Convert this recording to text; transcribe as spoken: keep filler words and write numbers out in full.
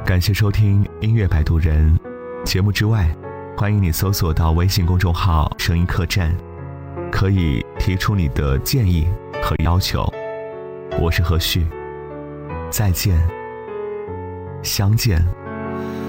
感谢收听音乐摆渡人。节目之外，欢迎你搜索到微信公众号声音客栈，可以提出你的建议和要求。我是何旭，再见，相见。